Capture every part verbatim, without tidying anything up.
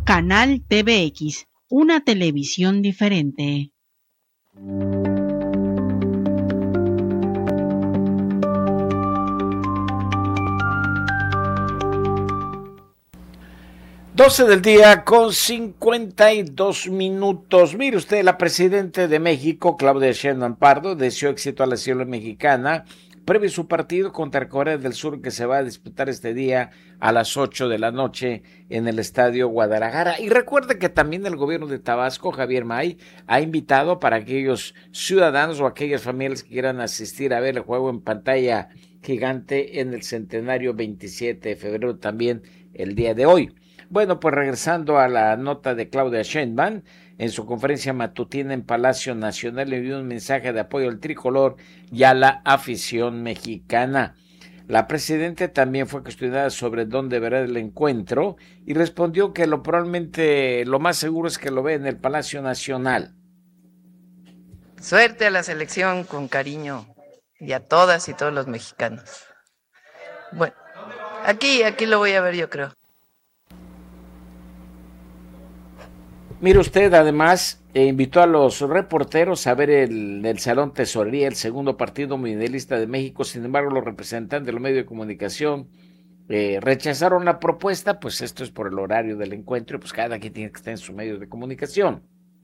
Canal T V X, una televisión diferente. doce del día con cincuenta y dos minutos. Mire usted, la presidenta de México, Claudia Sheinbaum Pardo, deseó éxito a la selección mexicana previo su partido contra Corea del Sur, que se va a disputar este día a las ocho de la noche en el Estadio Guadalajara. Y recuerde que también el gobierno de Tabasco, Javier May, ha invitado para aquellos ciudadanos o aquellas familias que quieran asistir a ver el juego en pantalla gigante en el centenario veintisiete de febrero, también el día de hoy. Bueno, pues regresando a la nota de Claudia Sheinbaum, en su conferencia matutina en Palacio Nacional le envió un mensaje de apoyo al tricolor y a la afición mexicana. La presidenta también fue cuestionada sobre dónde verá el encuentro y respondió que lo probablemente lo más seguro es que lo ve en el Palacio Nacional. Suerte a la selección, con cariño, y a todas y todos los mexicanos. Bueno, aquí, aquí lo voy a ver, yo creo. Mire usted, además, eh, invitó a los reporteros a ver el, el Salón Tesorería, el segundo partido mundialista de México. Sin embargo, los representantes de los medios de comunicación eh, rechazaron la propuesta, pues esto es por el horario del encuentro, pues cada quien tiene que estar en su medio de comunicación.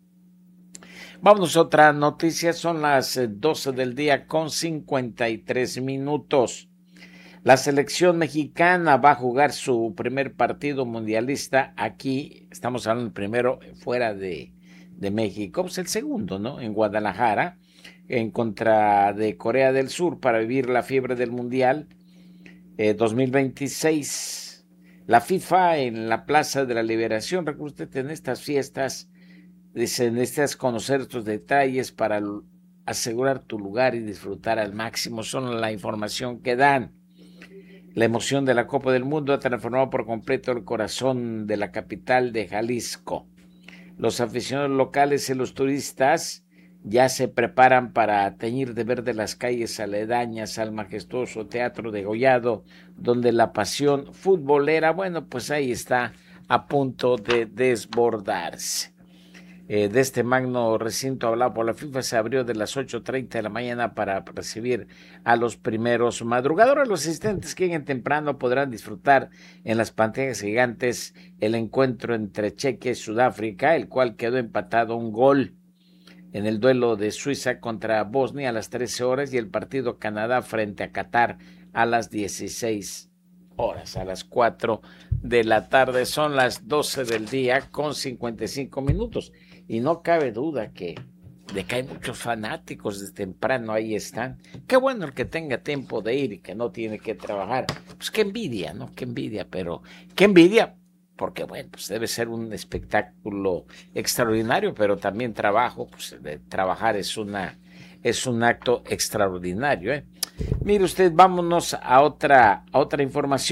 Vámonos a otra noticia, son las doce del día con cincuenta y tres minutos. La selección mexicana va a jugar su primer partido mundialista aquí, estamos hablando primero fuera de, de México, pues el segundo, ¿no? En Guadalajara, en contra de Corea del Sur para vivir la fiebre del Mundial eh, dos mil veintiséis. La FIFA en la Plaza de la Liberación, recuerde usted, en estas fiestas, necesitas conocer estos detalles para asegurar tu lugar y disfrutar al máximo, son la información que dan. La emoción de la Copa del Mundo ha transformado por completo el corazón de la capital de Jalisco. Los aficionados locales y los turistas ya se preparan para teñir de verde las calles aledañas al majestuoso Teatro Degollado, donde la pasión futbolera, bueno, pues ahí está a punto de desbordarse. Eh, de este magno recinto hablado por la FIFA se abrió de las ocho treinta de la mañana para recibir a los primeros madrugadores. Los asistentes que lleguen temprano podrán disfrutar en las pantallas gigantes el encuentro entre Chequia y Sudáfrica, el cual quedó empatado un gol en el duelo de Suiza contra Bosnia a las trece horas y el partido Canadá frente a Qatar a las dieciséis horas, a las cuatro de la tarde. Son las doce del día con cincuenta y cinco minutos. Y no cabe duda que de que hay muchos fanáticos desde temprano ahí están. Qué bueno el que tenga tiempo de ir y que no tiene que trabajar. Pues qué envidia, ¿no? Qué envidia, pero qué envidia, porque bueno, pues debe ser un espectáculo extraordinario, pero también trabajo, pues de trabajar es una es un acto extraordinario, ¿eh? Mire usted, vámonos a otra a otra información.